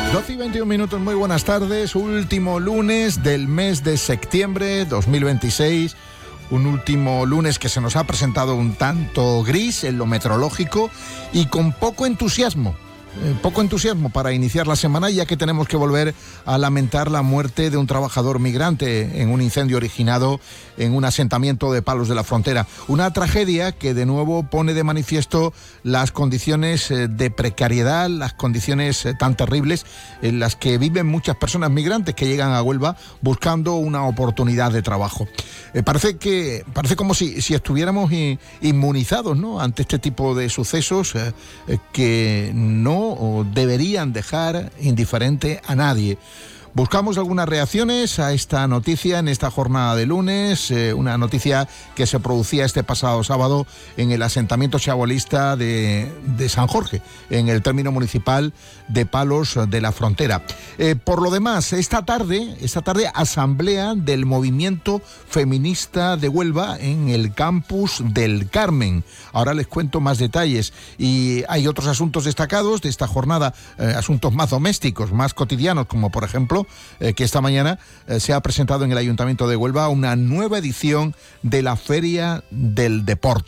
12:21, muy buenas tardes. Último lunes del mes de septiembre 2026. Un último lunes que se nos ha presentado un tanto gris en lo meteorológico y con poco entusiasmo para iniciar la semana, ya que tenemos que volver a lamentar la muerte de un trabajador migrante en un incendio originado en un asentamiento de Palos de la Frontera. Una tragedia que de nuevo pone de manifiesto las condiciones de precariedad, las condiciones tan terribles en las que viven muchas personas migrantes que llegan a Huelva buscando una oportunidad de trabajo. Parece como si estuviéramos inmunizados, ¿no?, ante este tipo de sucesos que no deberían dejar indiferente a nadie. Buscamos algunas reacciones a esta noticia en esta jornada de lunes, una noticia que se producía este pasado sábado en el asentamiento chabolista de San Jorge, en el término municipal de Palos de la Frontera. Por lo demás, esta tarde, asamblea del movimiento feminista de Huelva en el campus del Carmen. Ahora les cuento más detalles. Y hay otros asuntos destacados de esta jornada, asuntos más domésticos, más cotidianos, como por ejemplo que esta mañana se ha presentado en el Ayuntamiento de Huelva una nueva edición de la Feria del Deporte.